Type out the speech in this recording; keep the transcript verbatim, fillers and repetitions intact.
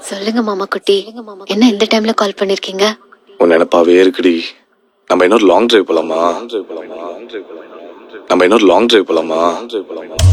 சொல்லுங்க மாமா குட்டி, என்ன இந்த டைம்ல கால் பண்ணிருக்கீங்க? உன் நினைப்பாவே இருக்குடி. நம்ம இன்னொரு லாங் டிரைவ் போலாமா? நம்ம இன்னொரு லாங் டிரைவ் போலாமா?